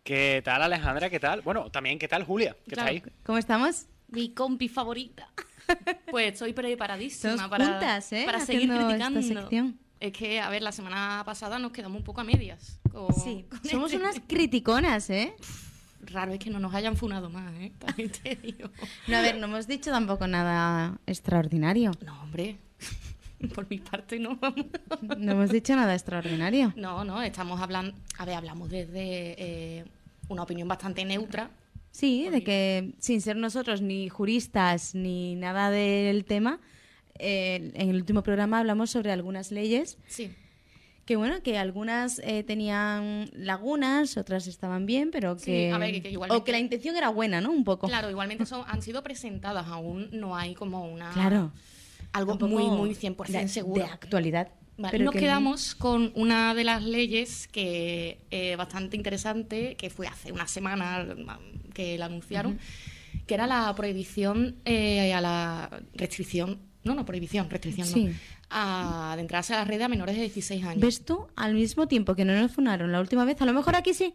¿Qué tal, Alejandra? ¿Qué tal? Bueno, también, ¿qué tal, Julia? ¿Qué Claro. estáis? ¿Cómo estamos? Mi compi favorita. Pues estoy preparadísima Todos para, juntas, para seguir haciendo criticando. esta sección. Es que, a ver, la semana pasada nos quedamos un poco a medias. Con Somos este unas criticonas, ¿eh? Raro es que no nos hayan funado más, ¿eh? También te digo. No, a ver, no hemos dicho tampoco nada extraordinario. No, hombre. Por mi parte, no. No hemos dicho nada extraordinario. No, estamos hablando... A ver, hablamos desde una opinión bastante neutra. Sí, de que sin ser nosotros ni juristas ni nada del tema, en el último programa hablamos sobre algunas leyes Sí. que, bueno, que algunas tenían lagunas, otras estaban bien, pero Sí, que... a ver, que igualmente- O que la intención era buena, ¿no? Un poco. Claro, igualmente han sido presentadas, aún no hay como una... Claro. Algo Un poco muy 100% seguro. De actualidad. Vale, Pero nos que- quedamos con una de las leyes que bastante interesante, que fue hace una semana que la anunciaron, que era la prohibición a la restricción, restricción Sí. no, a adentrarse a las redes a menores de 16 años. ¿Ves tú? Al mismo tiempo que no nos funaron la última vez, a lo mejor aquí sí.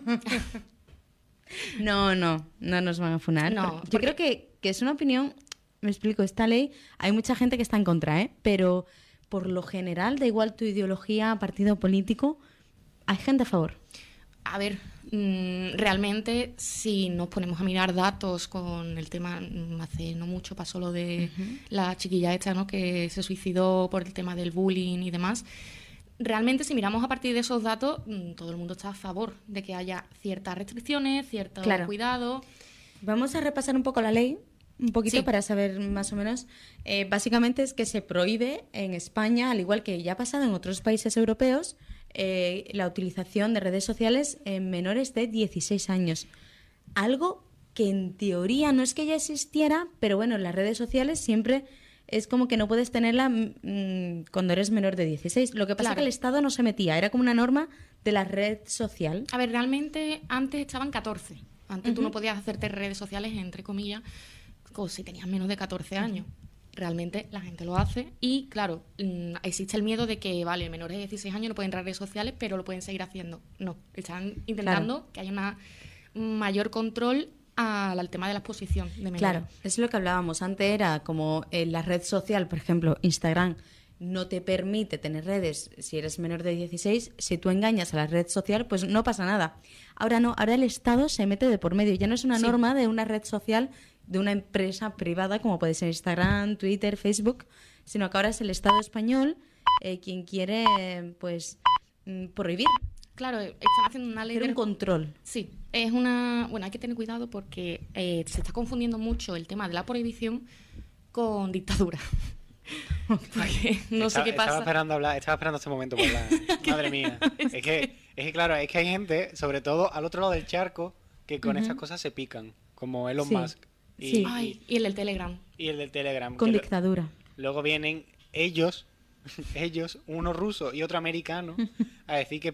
No nos van a funar. No, Yo porque- creo que es una opinión, me explico, esta ley, hay mucha gente que está en contra, ¿eh? Pero por lo general, da igual tu ideología, partido político, hay gente a favor. A ver, realmente si nos ponemos a mirar datos con el tema, hace no mucho pasó lo de la chiquilla esta, ¿no?, que se suicidó por el tema del bullying y demás. Realmente si miramos a partir de esos datos, todo el mundo está a favor de que haya ciertas restricciones, cierto Claro. cuidado. Vamos a repasar un poco la ley, un poquito, Sí. para saber más o menos. Básicamente es que se prohíbe en España, al igual que ya ha pasado en otros países europeos, la utilización de redes sociales en menores de 16 años. Algo que en teoría no es que ya existiera, pero bueno, las redes sociales siempre es como que no puedes tenerla cuando eres menor de 16. Lo que pasa es Claro. que el Estado no se metía, era como una norma de la red social. A ver, realmente antes estaban 14. Antes tú no podías hacerte redes sociales, entre comillas, si tenías menos de 14 años. Realmente la gente lo hace y, claro, existe el miedo de que, vale, menores de 16 años no pueden entrar a redes sociales, pero lo pueden seguir haciendo. No, están intentando que haya una mayor control al tema de la exposición de menores. Claro, es lo que hablábamos. Antes era como la red social, por ejemplo, Instagram, no te permite tener redes si eres menor de 16. Si tú engañas a la red social, pues no pasa nada. Ahora no, ahora el Estado se mete de por medio. Ya no es una Sí. norma de una red social, de una empresa privada, como puede ser Instagram, Twitter, Facebook, sino que ahora es el Estado español quien quiere, pues, prohibir, Claro, están haciendo una ley hacer de... un control. Sí, es una... Bueno, hay que tener cuidado porque se está confundiendo mucho el tema de la prohibición con dictadura. Porque no sé qué Estaba pasa. esperando hablar, estaba esperando este momento por hablar. Madre mía. Claro, es que hay gente, sobre todo al otro lado del charco, que con estas cosas se pican, como Elon Sí. Musk. Y, Sí. Ay, y el del Telegram. y el del Telegram. Con que dictadura. luego vienen ellos, uno ruso y otro americano, a decir que